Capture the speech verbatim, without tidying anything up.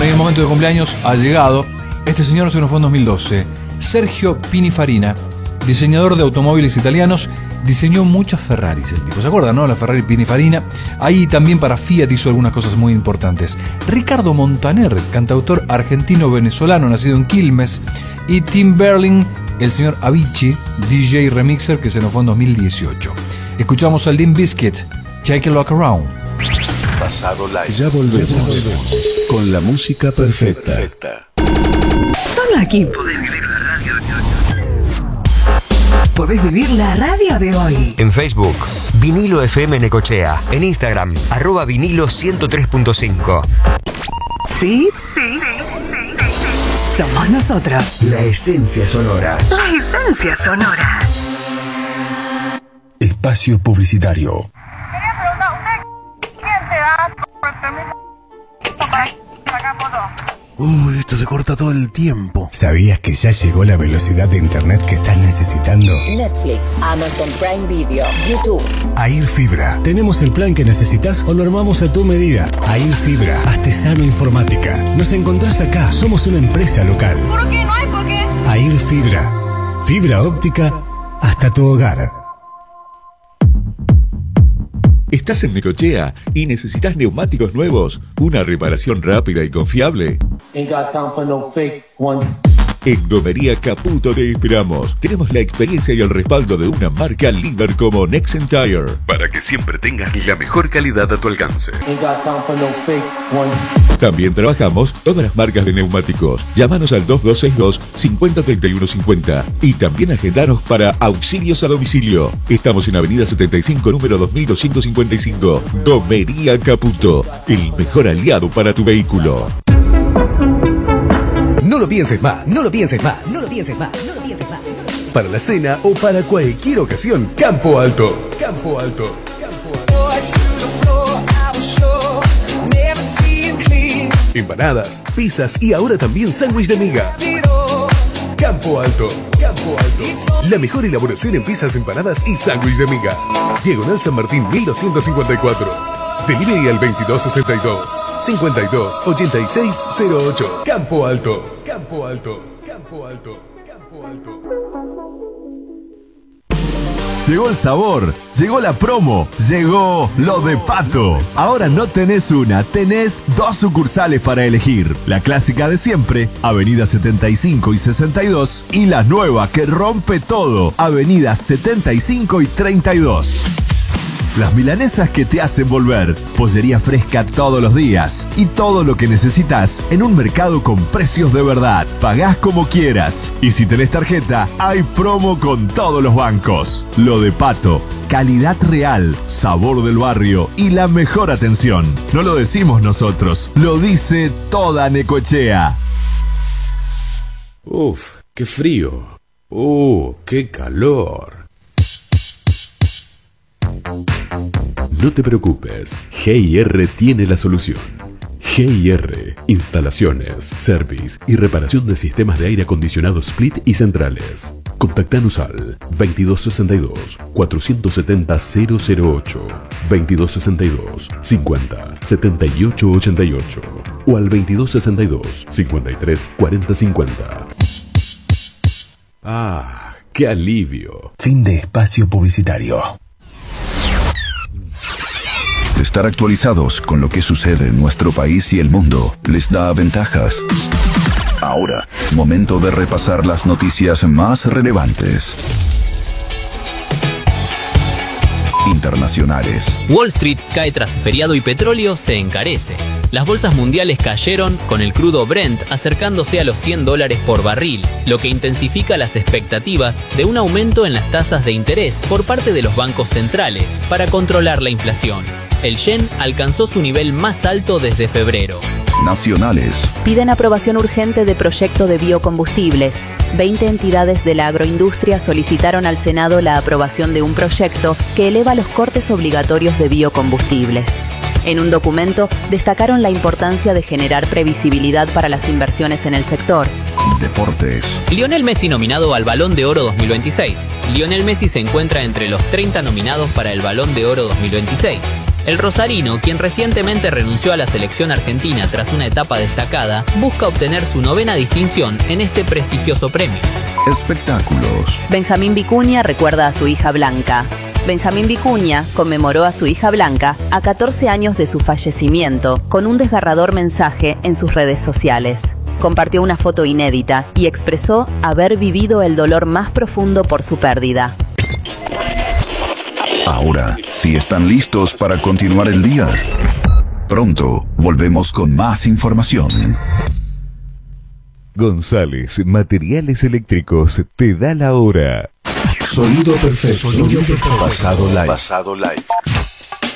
Bueno, y el momento de cumpleaños ha llegado. Este señor se nos fue en dos mil doce. Sergio Pininfarina, diseñador de automóviles italianos, diseñó muchas Ferraris el tipo. ¿Se acuerdan, no? La Ferrari Pininfarina. Ahí también para Fiat hizo algunas cosas muy importantes. Ricardo Montaner, cantautor argentino-venezolano, nacido en Quilmes. Y Tim Berling, el señor Avicii, D J remixer, que se nos fue en dos mil dieciocho. Escuchamos al Limp Bizkit, Take a Look Around. Pasado live. Ya volvemos, ya volvemos con la música perfecta. perfecta. Solo aquí podés vivir la radio de hoy. Podés vivir la radio de hoy. En Facebook, Vinilo F M Necochea. En Instagram, arroba vinilo ciento tres punto cinco. ¿Sí? Sí, sí, sí, sí. Somos nosotros. La esencia sonora. La esencia sonora. Espacio publicitario. Quería preguntar a usted, ¿quién te da el permiso para sacar fotos? Uy, esto se corta todo el tiempo. ¿Sabías que ya llegó la velocidad de internet que estás necesitando? Netflix, Amazon Prime Video, YouTube. Air Fibra. Tenemos el plan que necesitas o lo armamos a tu medida. Air Fibra, Artesano Informática. Nos encontrás acá. Somos una empresa local. ¿Por qué? No hay por qué. Air Fibra. Fibra óptica hasta tu hogar. ¿Estás en Necochea y necesitas neumáticos nuevos? ¿Una reparación rápida y confiable? Ain't got time for no fake ones. En Gomería Caputo te esperamos. Tenemos la experiencia y el respaldo de una marca líder como Nexen Tire, para que siempre tengas la mejor calidad a tu alcance. Ain't got time for no fake ones. También trabajamos todas las marcas de neumáticos. Llámanos al dos dos seis dos, cinco cero tres uno cinco cero y también agendanos para auxilios a domicilio. Estamos en Avenida setenta y cinco, número dos mil doscientos cincuenta y cinco. Gomería Caputo, el mejor aliado para tu vehículo. No lo pienses más, no lo pienses más, no lo pienses más, no lo pienses más. Para la cena o para cualquier ocasión, Campo Alto, Campo Alto, Campo Alto. Empanadas, pizzas y ahora también sándwich de miga. Campo Alto, Campo Alto. La mejor elaboración en pizzas, empanadas y sándwich de miga. Diagonal San Martín mil doscientos cincuenta y cuatro. Delivery al veintidós sesenta y dos, cincuenta y dos ochenta y seis cero ocho. Campo Alto, Campo Alto, Campo Alto, Campo Alto. Llegó el sabor, llegó la promo, llegó lo de Pato. Ahora no tenés una, tenés dos sucursales para elegir. La clásica de siempre, Avenida setenta y cinco y sesenta y dos, y la nueva que rompe todo, Avenida setenta y cinco y treinta y dos. Las milanesas que te hacen volver, pollería fresca todos los días y todo lo que necesitas en un mercado con precios de verdad. Pagás como quieras y si tenés tarjeta, hay promo con todos los bancos. Lo de Pato, calidad real, sabor del barrio y la mejor atención. No lo decimos nosotros, lo dice toda Necochea. Uf, qué frío. Uh, qué calor. No te preocupes, G I R tiene la solución. G I R, instalaciones, service y reparación de sistemas de aire acondicionado split y centrales. Contactanos al veintidós sesenta y dos, cuatrocientos setenta, cero cero ocho, veintidós sesenta y dos, cincuenta, setenta y ocho ochenta y ocho o al veintidós sesenta y dos, cincuenta y tres, cuarenta cincuenta. Ah, qué alivio. Fin de espacio publicitario. Estar actualizados con lo que sucede en nuestro país y el mundo les da ventajas. Ahora, momento de repasar las noticias más relevantes. Internacionales. Wall Street cae tras feriado y petróleo se encarece. Las bolsas mundiales cayeron con el crudo Brent acercándose a los cien dólares por barril, lo que intensifica las expectativas de un aumento en las tasas de interés por parte de los bancos centrales para controlar la inflación. El yen alcanzó su nivel más alto desde febrero. Nacionales. Piden aprobación urgente de proyecto de biocombustibles. veinte entidades de la agroindustria solicitaron al Senado la aprobación de un proyecto que eleva los cortes obligatorios de biocombustibles. En un documento destacaron la importancia de generar previsibilidad para las inversiones en el sector Deportes. Lionel Messi nominado al Balón de Oro dos mil veintiséis. Lionel Messi se encuentra entre los treinta nominados para el Balón de Oro dos mil veintiséis. El rosarino, quien recientemente renunció a la selección argentina tras una etapa destacada, busca obtener su novena distinción en este prestigioso premio. Espectáculos. Benjamín Vicuña recuerda a su hija Blanca. Benjamín Vicuña conmemoró a su hija Blanca a catorce años de su fallecimiento con un desgarrador mensaje en sus redes sociales. Compartió una foto inédita y expresó haber vivido el dolor más profundo por su pérdida. Ahora, si están listos para continuar el día, pronto volvemos con más información. González Materiales Eléctricos te da la hora. Sonido perfecto. Sonido perfecto. Pasado live. Pasado live.